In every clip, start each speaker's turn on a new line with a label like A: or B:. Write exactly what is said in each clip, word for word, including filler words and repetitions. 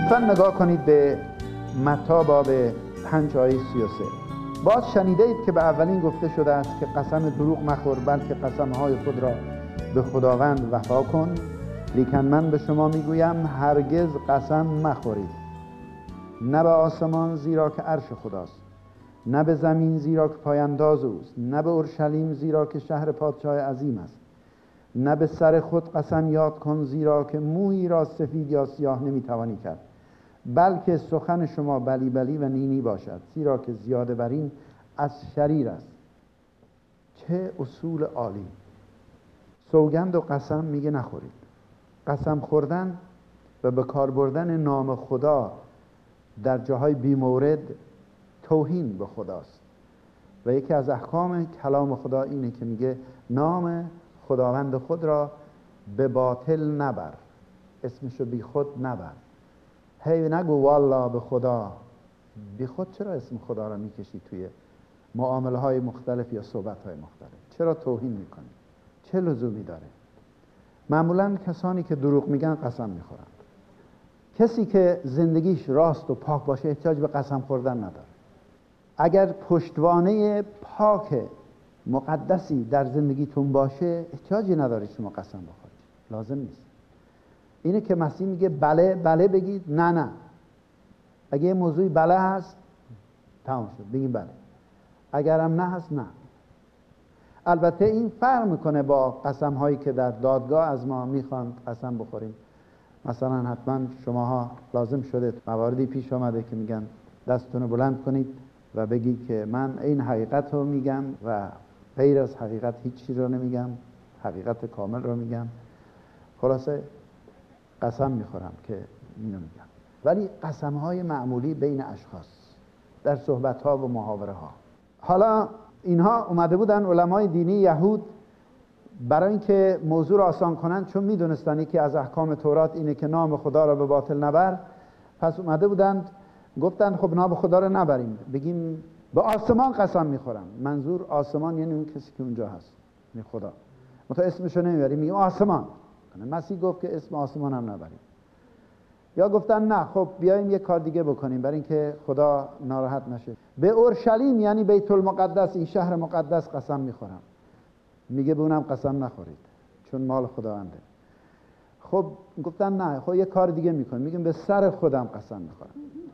A: لطفاً نگاه کنید به متی باب پنج آیه سی و سه. باز شنیده اید که به اولین گفته شده است که قسم دروغ مخور، بلکه قسمهای خود را به خداوند وفا کن. لیکن من به شما میگویم هرگز قسم مخورید، نه به آسمان زیرا که عرش خداست، نه به زمین زیرا که پاینداز اوست، نه به اورشلیم زیرا که شهر پادشاه عظیم است، نه به سر خود قسم یاد کن زیرا که مویی را سفید یا سیاه نمیتوانی کرد، بلکه سخن شما بلی بلی و نینی باشد، زیرا که زیاده بر این از شریر است. چه اصول عالی! سوگند و قسم میگه نخورید. قسم خوردن و به کار بردن نام خدا در جاهای بی‌مورد توهین به خداست و یکی از احکام کلام خدا اینه که میگه نام خداوند خود را به باطل نبر، اسمشو بی خود نبر. هی نگو والله به خدا. بی خود چرا اسم خدا را میکشی توی معامله های مختلف یا صحبت های مختلف؟ چرا توهین میکنی؟ چه لزومی داره؟ معمولا کسانی که دروغ میگن قسم میخورن. کسی که زندگیش راست و پاک باشه احتیاج به قسم خوردن نداره. اگر پشتوانه پاک مقدسی در زندگیتون باشه احتیاجی نداره شما قسم بخورید، لازم نیست. اینه که مسیح میگه بله بله بگید، نه نه. اگه یه موضوعی بله هست تمام شد، بگید بله. اگرم نه هست نه. البته این فرق میکنه با قسم هایی که در دادگاه از ما میخوان قسم بخوریم. مثلا حتما شماها لازم شده مواردی پیش آمده که میگن دستتون رو بلند کنید و بگید که من این حقیقت رو میگم و غیر از حقیقت هیچی رو نمیگم، حقیقت کامل رو میگم. خلاصه قسم میخورم که اینو میگم. ولی قسم های معمولی بین اشخاص در صحبت ها و محاوره ها. حالا اینها اومده بودن علمای دینی یهود برای اینکه موضوع را آسان کنن، چون میدونستن که از احکام تورات اینه که نام خدا را به باطل نبر، پس اومده بودند گفتند خب نام خدا را نبریم، بگیم به آسمان قسم میخورم. منظور آسمان یعنی اون کسی که اونجا هست، یعنی خدا. ما تا اسمشو نمیبریم، میگیم آسمان. مسیح گفت که اسم آسمان هم نبریم. یا گفتن نه خب بیایم یه کار دیگه بکنیم برای اینکه خدا ناراحت نشه، به اورشلیم یعنی بیت المقدس، این شهر مقدس قسم میخورم. میگه به اونم قسم نخورید چون مال خداونده. خب گفتن نه خب یه کار دیگه میکنیم، میگیم به سر خودم قسم میخورم.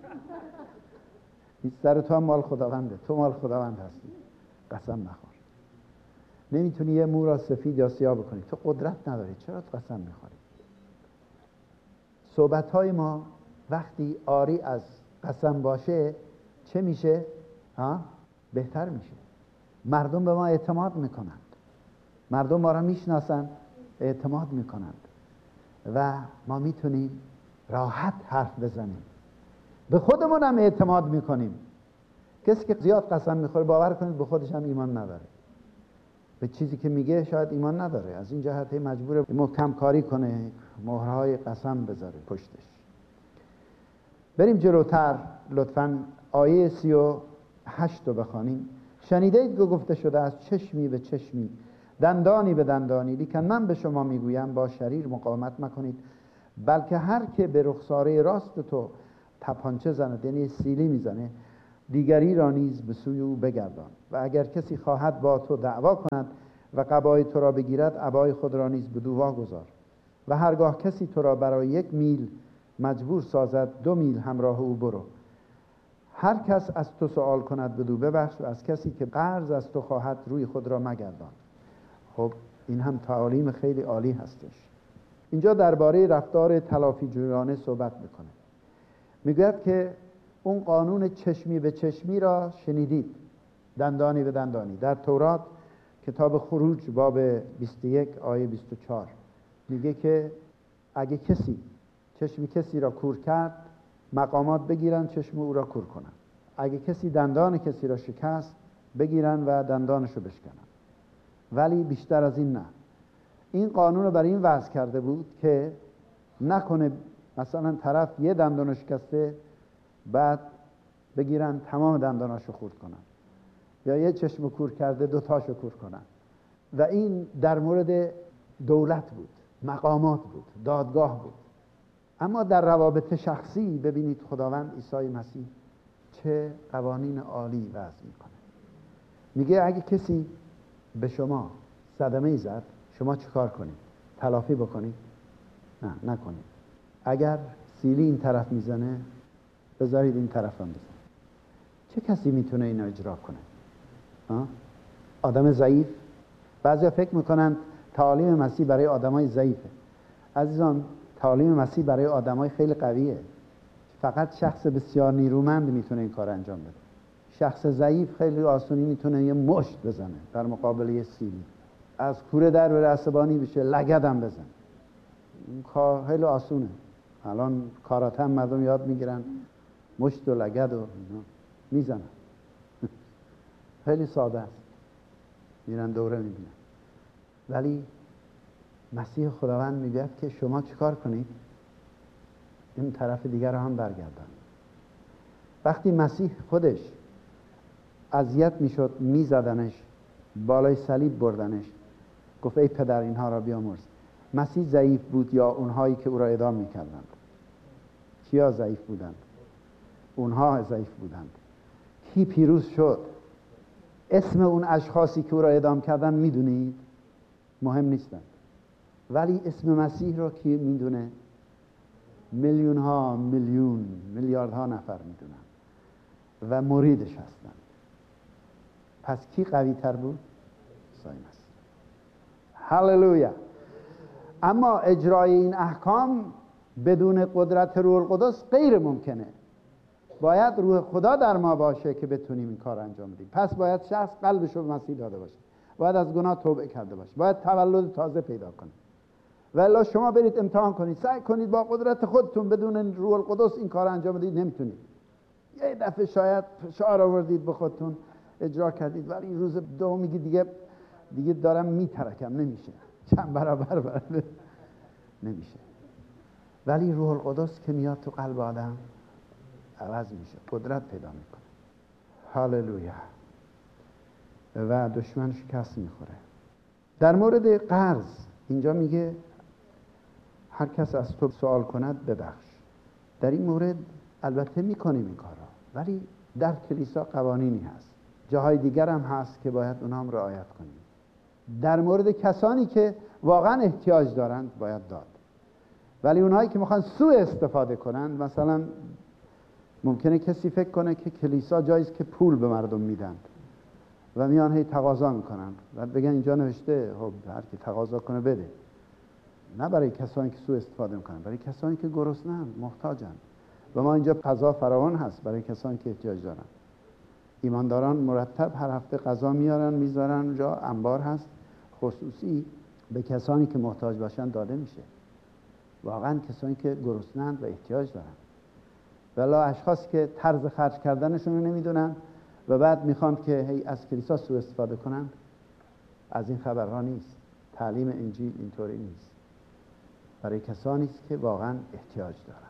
A: این سر تو هم مال خداونده، تو مال خداوند هستی، قسم نخور. نمیتونی یه مو را سفید یا سیاه بکنی، تو قدرت نداری، چرا تو قسم میخوری؟ صحبت‌های ما وقتی آری از قسم باشه چه میشه؟ ها؟ بهتر میشه. مردم به ما اعتماد میکنند، مردم ما را میشناسند، اعتماد میکنند و ما میتونیم راحت حرف بزنیم. به خودمون هم اعتماد میکنیم. کسی که زیاد قسم میخوره باور کنید به خودش هم ایمان نداره، به چیزی که میگه شاید ایمان نداره، از این جهت مجبوره محکم کاری کنه، مهرهای قسم بذاره پشتش. بریم جلوتر لطفاً آیه سی و هشت رو بخوانیم. شنیده اید که گفته شده است چشمی به چشمی، دندانی به دندانی، لیکن من به شما میگویم با شریر مقاومت مکنید، بلکه هر که به رخساره راست تو تپانچه زند، یعنی سیلی میزنه، دیگری را نیز به سوی او بگردان. و اگر کسی خواهد با تو دعوا کند و قبای تو را بگیرد، عبای خود را نیز بدو واگذار. و هرگاه کسی تو را برای یک میل مجبور سازد، دو میل همراه او برو. هر کس از تو سوال کند بدو ببخش، و از کسی که قرض از تو خواهد روی خود را مگردان. خب این هم تعالیم خیلی عالی هستش. اینجا درباره رفتار تلافی جویانه صحبت میکنه. میگوید که اون قانون چشمی به چشمی را شنیدید، دندانی به دندانی. در تورات کتاب خروج باب بیست و یک آیه بیست و چهار میگه که اگه کسی چشمی کسی را کور کرد، مقامات بگیرن چشم او را کور کنن. اگه کسی دندان کسی را شکست، بگیرن و دندانش رو بشکنن. ولی بیشتر از این نه. این قانون رو برای این وضع کرده بود که نکنه مثلا طرف یه دندان شکسته بعد بگیرن تمام دنداناشو خورد کنن، یا یه چشم کور کرده دو تاشو کور کنن. و این در مورد دولت بود، مقامات بود، دادگاه بود. اما در روابط شخصی ببینید خداوند عیسی مسیح چه قوانین عالی وضع میکنه. میگه اگه کسی به شما صدمه زد، شما چیکار کنید؟ تلافی بکنید؟ نه، نکنید. اگر سیلی این طرف میزنه، بذارید این طرف هم بزنه. چه کسی میتونه اینو اجرا کنه؟ آه؟ آدم ضعیف؟ بعضیا فکر میکنن تعالیم مسیح برای آدمای ضعیفه. عزیزان، تعالیم مسیح برای آدمای خیلی قویه. فقط شخص بسیار نیرومند میتونه این کار انجام بده. شخص ضعیف خیلی آسونی میتونه یه مشت بزنه در مقابل یه سیلی، از کوره در بره، عصبانی بشه، لگدم بزنه. این کار خیلی آسونه. الان کاراته هم مردم یاد میگیرن مشت و لگد و میزنن. خیلی ساده است، میرن دوره میبینن. ولی مسیح خداوند میگه که شما چیکار کنید؟ این طرف دیگر رو هم برگردن. وقتی مسیح خودش اذیت میشد، میزدنش، بالای صلیب بردنش، گفت ای پدر اینها را بیامرز. مسیح ضعیف بود یا اونهایی که او را اعدام میکردند؟ کیا ضعیف بودند؟ اونها ضعیف بودند. کی پیروز شد؟ اسم اون اشخاصی که او را اعدام کردن میدونید؟ مهم نیستند. ولی اسم مسیح را کی میدونه؟ میلیون ها میلیون میلیاردها نفر میدونن و مریدش هستند. پس کی قوی تر بود؟ عیسی مسیح. هللویا. اما اجرای این احکام بدون قدرت روح القدس غیر ممکنه. باید روح خدا در ما باشه که بتونیم این کار انجام بدیم. پس باید شخص قلبش رو به مسیح داده باشه، باید از گناه توبه کرده باشه، باید تولد تازه پیدا کنه. ولی شما برید امتحان کنید، سعی کنید با قدرت خودتون بدون روح القدس این کار انجام بدید، نمیتونید. یه دفعه شاید فشار آوردید به خودتون، اجرا کردید، ولی این روز دوم میگی دیگه دیگه دارم میترکم، نمیشه. چند برابر برابر نمیشه. ولی روح القدس که میاد تو قلب آدم عوض میشه، قدرت پیدا میکنه. هاللویا. و دشمن شکست میخوره. در مورد قرض اینجا میگه هر کس از تو سوال کند ببخش. در این مورد البته میکنیم این کارا، ولی در کلیسا قوانینی هست، جاهای دیگر هم هست که باید اونها هم رعایت کنیم. در مورد کسانی که واقعا احتیاج دارند باید داد، ولی اونهایی که میخوان سوء استفاده کنند، مثلا ممکنه کسی فکر کنه که کلیسا جایی است که پول به مردم میدن و میان هی تقاضا میکنن و بگن اینجا نوشته خب هر کی تقاضا کنه بده. نه برای کسانی که سوء استفاده میکنن، برای کسانی که گرسنه‌اند، محتاجن. و ما اینجا غذا فراوان هست برای کسانی که احتیاج دارن. ایمانداران مرتب هر هفته غذا میارن میذارن اونجا، انبار هست خصوصی به کسانی که محتاج باشن داده میشه. واقعا کسانی که گرسنه‌اند و احتیاج دارن. ولا اشخاصی که طرز خرج کردنشون رو نمیدونن و بعد میخوان که هی از کلیسا سوء استفاده کنن. از این خبرها نیست. تعلیم انجیل اینطوری نیست. برای کسانی است که واقعا احتیاج دارند.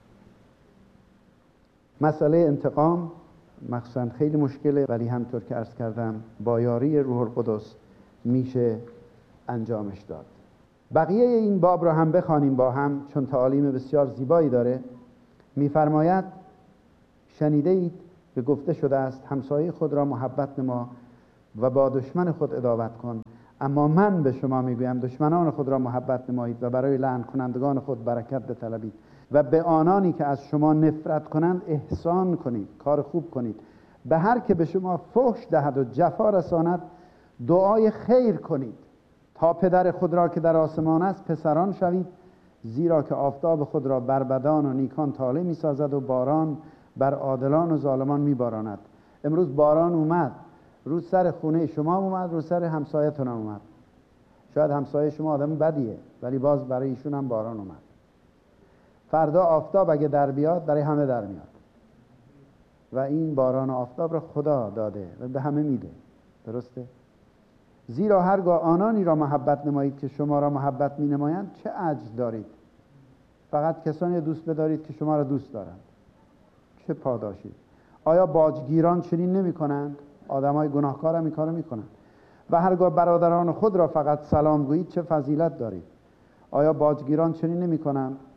A: مسئله انتقام مخصوصا خیلی مشکله، ولی همطور که عرض کردم با یاری روح القدس میشه انجامش داد. بقیه این باب را هم بخوانیم با هم، چون تعالیم بسیار زیبایی داره. میفرماید شنیده اید به گفته شده است همسایه خود را محبت نما و با دشمن خود عداوت کن. اما من به شما میگویم دشمنان خود را محبت نمایید و برای لعن کنندگان خود برکت بطلبید و به آنانی که از شما نفرت کنند احسان کنید، کار خوب کنید. به هر که به شما فحش دهد و جفا رساند دعای خیر کنید، تا پدر خود را که در آسمان است پسران شوید. زیرا که آفتاب خود را بر بدان و نیکان طالع می سازد و باران بر عادلان و ظالمان می باراند. امروز باران اومد، رو سر خونه شما اومد، رو سر همسایتون هم اومد. شاید همسایه شما آدم بدیه، ولی باز برای ایشون هم باران اومد. فردا آفتاب اگه در بیاد برای همه در میاد و این باران و آفتاب را خدا داده و به همه میده. درسته؟ زیرا هرگاه آنانی را محبت نمایید که شما را محبت می نمایند چه اجر دارید؟ فقط کسانی دوست بدارید که شما را دوست دارند. چه پاداشی؟ آیا باجگیران چنین نمی کنند؟ آدم های گناهکار هم این کارو می کنند. و هرگاه برادران خود را فقط سلام گویید چه فضیلت دارید؟ آیا باجگیران چنین نمی کنند؟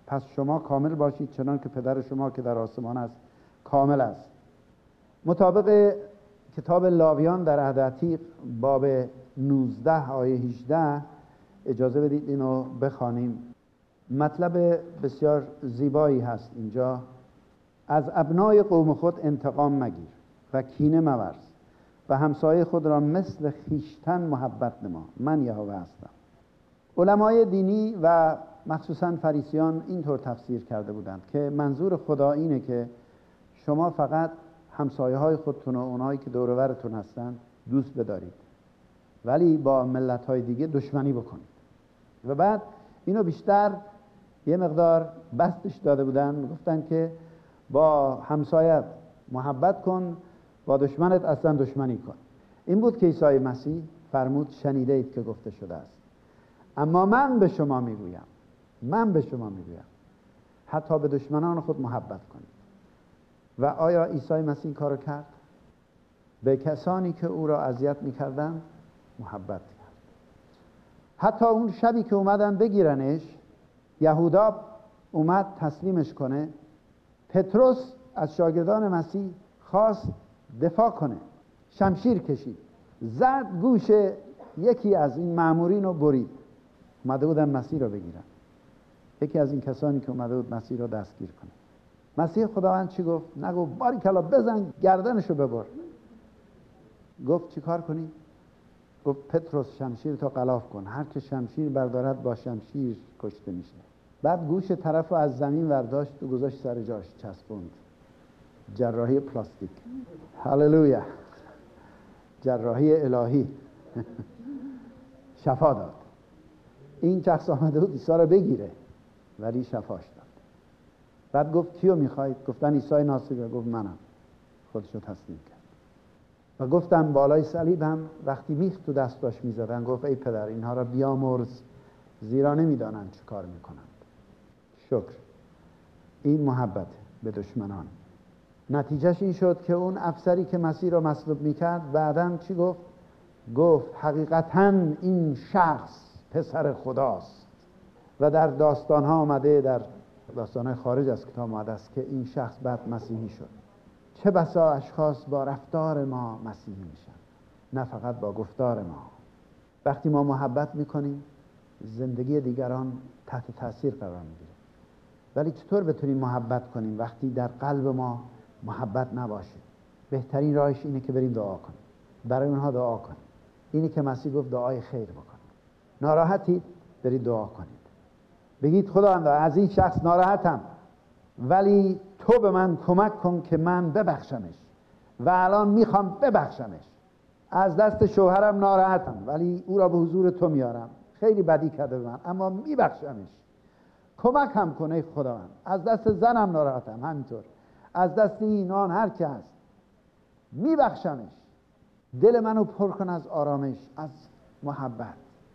A: پس شما کامل باشید چنان که پدر شما که در آسمان است کامل است. مطابق کتاب لاویان در عهد عتیق باب نوزده آیه هجده اجازه بدید اینو بخوانیم. مطلب بسیار زیبایی هست اینجا. از ابنای قوم خود انتقام مگیر و کینه مورز و همسایه خود را مثل خویشتن محبت نما، من یهوه هستم. علمای دینی و مخصوصا فریسیان اینطور تفسیر کرده بودند که منظور خدا اینه که شما فقط همسایه های خودتون و اونایی که دور و برتون هستن دوست بدارید، ولی با ملت های دیگه دشمنی بکنید. و بعد اینو بیشتر یه مقدار بستش داده بودن، گفتن که با همسایت محبت کن، با دشمنت اصلا دشمنی کن. این بود که عیسی مسیح فرمود شنیده اید که گفته شده است، اما من به شما میگویم، من به شما میگویم حتی به دشمنان خود محبت کنید. و آیا عیسی مسیح این کارو کرد؟ به کسانی که او را اذیت میکردن محبت کرد. حتی اون شبی که اومدن بگیرنش، یهودا اومد تسلیمش کنه، پتروس از شاگردان مسیح خواست دفاع کنه، شمشیر کشید، زد گوش یکی از این مامورین رو برید. اومده بودن مسیح رو بگیرن، یکی از این کسانی که اومده بود مسیح رو دستگیر کنه. مسیح خداوند چی گفت؟ نگفت باریکلا بزن گردنشو ببر. گفت چی کار کنی؟ گفت پتروس شمشیر تو غلاف کن، هر که شمشیر بردارد با شمشیر کشته میشه. بعد گوش طرف رو از زمین برداشت و گذاشت سر جاش چسبوند. جراحی پلاستیک. هللویا، جراحی الهی. شفا داد. این شخص آمده بود عیسی رو بگیره ولی شفاش داد. بعد گفت کیو میخواید؟ گفتن عیسی ناصری. گفت منم. خودشو تسلیم کرد. و گفتن بالای صلیب هم وقتی میخ تو دستاش میزدن گفت ای پدر اینها را بیامرز، زیرا نمیدانند چه کار میکنند. شکر. این محبت به دشمنان. نتیجهش این شد که اون افسری که مسیح را مصلوب میکرد بعداً چی گفت؟ گفت حقیقتاً این شخص پسر خداست. و در داستان ها آمده، در داستان های خارج از کتاب آمده است که این شخص بعد مسیحی شد. چه بسا اشخاص با رفتار ما مسیحی میشن، نه فقط با گفتار ما. وقتی ما محبت میکنیم زندگی دیگران تحت تاثیر قرار میگیره. ولی چطور بتونیم محبت کنیم وقتی در قلب ما محبت نباشه؟ بهترین راهش اینه که بریم دعا کنیم، برای اونها دعا کنیم. اینی که مسیح گفت دعای خیر بکنید. ناراحتید برید دعا کنید، بگید خداوند از این شخص ناراحتم ولی تو به من کمک کن که من ببخشمش و الان میخوام ببخشمش. از دست شوهرم ناراحتم ولی او را به حضور تو میارم، خیلی بدی کرده به من اما میبخشمش، کمک هم کنه خداوند. از دست زنم ناراحتم، همینطور از دست این آن هر که هست میبخشمش. دل منو پر کن از آرامش، از محبت.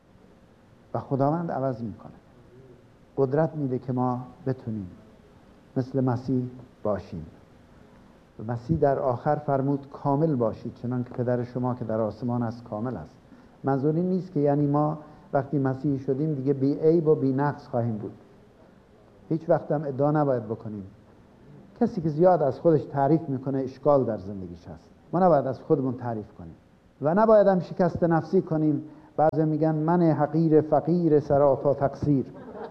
A: و خداوند عوض میکنه، قدرت میده که ما بتونیم مثل مسیح باشیم. مسیح در آخر فرمود کامل باشید چنان که پدر شما که در آسمان است کامل است. منظور این نیست که یعنی ما وقتی مسیحی شدیم دیگه بی عیب و بی نقص خواهیم بود. هیچ وقت هم ادعا نباید بکنیم. کسی که زیاد از خودش تعریف میکنه اشکال در زندگیش هست. ما نباید از خودمون تعریف کنیم و نباید هم شکست نفسی کنیم. بعضی میگن من حقیر فقیر سراپا تقصیر.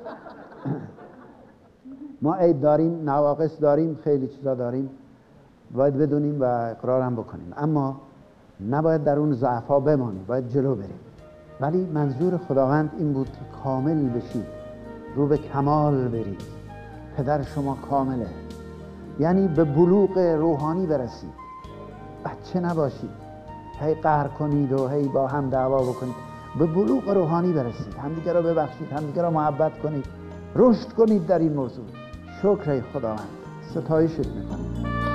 A: ما عیب داریم، نواقص داریم، خیلی چیزا داریم، باید بدونیم و اقرار هم بکنیم، اما نباید در اون ضعف‌ها بمانیم، باید جلو بریم. ولی منظور خداوند این بود که کامل بشید، رو به کمال برید. پدر شما کامله، یعنی به بلوغ روحانی برسید. بچه نباشید هی قهر کنید و هی با هم دعوا بکنید. به بلوغ روحانی برسید، همدیگه را ببخشید، همدیگه را محبت کنید، رشد کنید در این موضوع. شکر خداوند، ستایشت میکنیم.